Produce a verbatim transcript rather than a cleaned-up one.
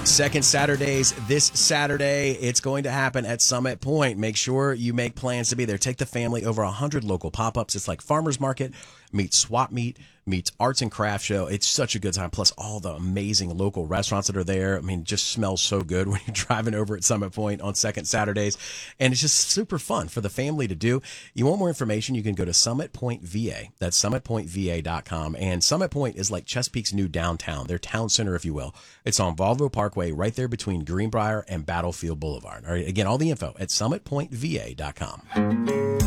Second Saturdays this Saturday. It's going to happen at Summit Point. Make sure you make plans to be there. Take the family. Over one hundred local pop-ups. It's like farmers market meets swap meet meets arts and craft show. It's such a good time. Plus all the amazing local restaurants that are there. I mean, it just smells so good when you're driving over at Summit Point on Second Saturdays. And it's just super fun for the family to do. You want more information, you can go to Summit Point V A. That's summit point v a dot com. And Summit Point is like Chesapeake's new downtown, their town center, if you will. It's on Volvo Parkway, right there between Greenbrier and Battlefield Boulevard. All right, again, all the info at summit point v a dot com.